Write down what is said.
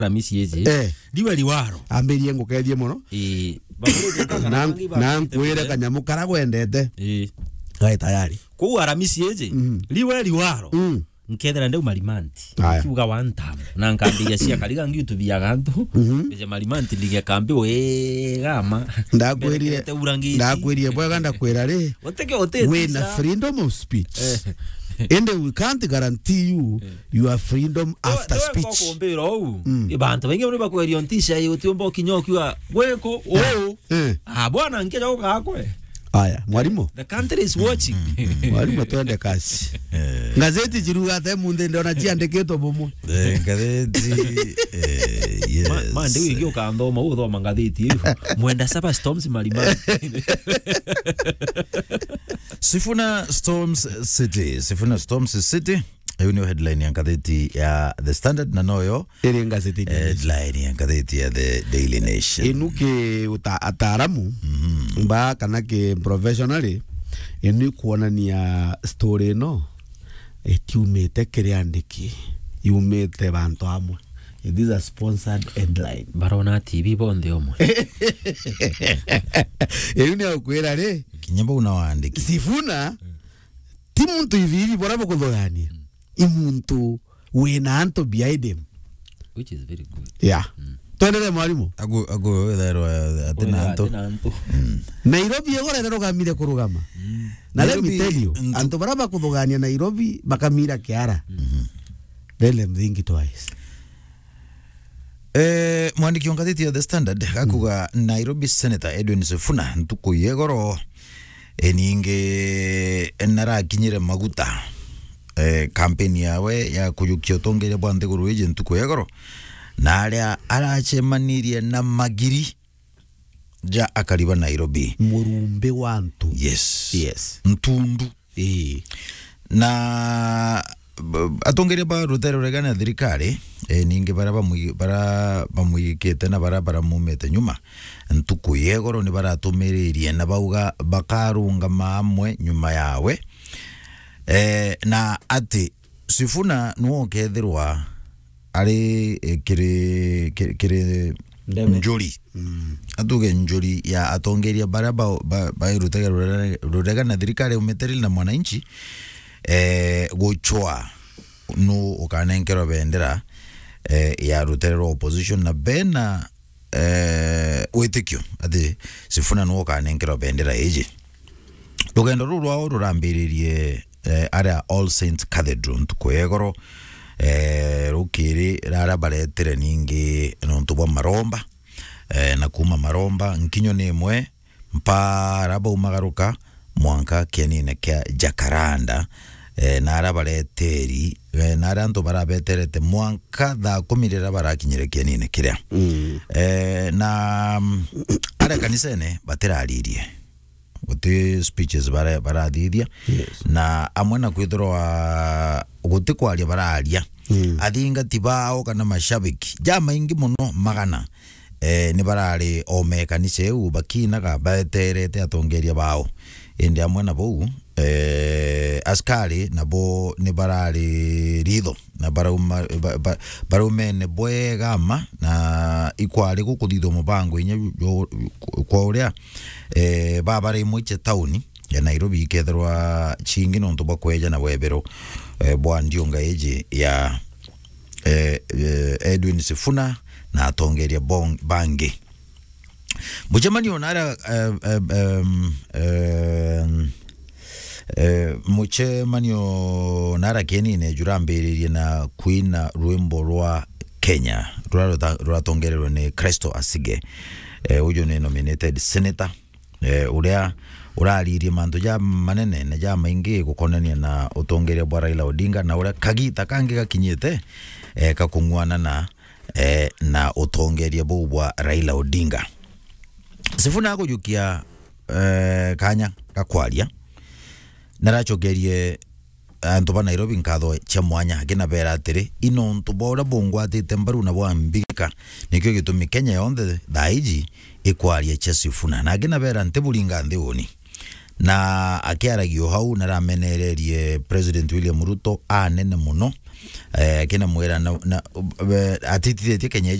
Ramisi yeje liwe liwaro amberie ngukethie muno na nkwire kanyamu karagwendete gai tayari ku Ramisi yeje liwe liwaro nkethera ndeu malimanti kiuga wantam na nkambiria cia kariga ngitu bia gantu je malimanti lige kambi wegama ndakwirie bwega ndakwira ri we na freedom of speech and we can't guarantee you your freedom after speech bantu bengi bari bakwiriontisha utimbo kinyoki wa gweko bwana nkeja ukakwe aya mwalimu the country is watching mwalimu twende kasi gazeti jiruga te munde ndona jiandiketwo bomo gazeti yes mande wigio kando mo utho mangazeti hiyo mwenda saba Storms Malimani Sifuna Storms City hiyo ni headline ya gazeti ya The Standard na noyo ile gazeti headline ya gazeti ya The Daily Nation inuke ataramu mba kana ke professionally inu kuonania story no etiumete kiriandiki yumete bantu amwe it is a sponsored headline barona TV bonde omwe ni akwira ri kinyamba unawaandiki Sifuna timu tu hivi bora bokudhani imuntu wena anto behind him which is very good twendele mwalimu ago thero atenanto Nairobi yegora rero gamire kurugama na let me tell you anto baraba kuthugania Nairobi bakamira kiara dele mthingi twice mwandiki wa gazeti ya The Standard akuga Nairobi Senator Edwin Sifuna ntuku yegoro eninge narakinyire maguta kampeni yawe ya kuyukia tongere bwande guru agent ko yagoro na aria arachemanirie na magiri ja akariba Nairobi murumbe wantu yes ntundu na atongere ba rutero regana thirikari ninge bara bamuyikete na bara mumete nyuma ntuku yegoro ni baratumiririe na bauga bakarunga mamwe nyuma yawe na ati Sifuna nuo kethirwa ari kire njuri atuge njuri ya atongeria baraba bairutega rurega na thirikari umeteril na mwananchi gochwa no ukanenkero bendera ya rutero opposition na bena wetekyo ati Sifuna nuo ukanenkero bendera eje rugendo rurwa rurambiririe area All Saints Cathedral tukwegoro rukiri rara baretere ningi nontuba maromba na kuma maromba nkinyo nemwe mpa raba umagaruka mwanka kenine kya Jacaranda na raba bareteri na ranto barabeterete mwanka da kumirira barakinyire kenine kiria na ara kanisene bateraririe guti speeches baradithia na amwe na kwithirwa guti kwaria bararia athinga tibao kana mashabiki jama ingi muno magana ni barari o mekanise u bakinaga baterete atongeria bao indi amwe na bou askari na bo ni barari ritho na barumene bwega ma na ikwari gukuthitho mubango inya kwa uria babari mwiche tauni ya Nairobi ikethirwa chingi nonto bakweja na webero bwa ndionga eje ya Edwin Sifuna na atongeria bange mujamani onara muche manio nara kenine jurambiririe na kuina rwimbo rwa Kenya rwatongererwa ni Kristo Asige ujo ni nominated senator uria uraririe mantu ja manene na ja maingi gukonania na utongeria bwa Raila Odinga na uria kagita kangi gakinyete kakungwana na utongeria bwa Raila Odinga Sifuna akujukia kanya gakwaria narachogerie antu ba Nairobi nkatho cha mwanya gina bera atiri ino ntu bora bongwatite mbaru na bwambika nikyo gitumi Kenya yonthe daiji ikwaria cha Sifuna na gina bera ntebulinga ndeoni na akiaragio hau na ramenererie President William Ruto anene muno kina mwera na atitithie Kenya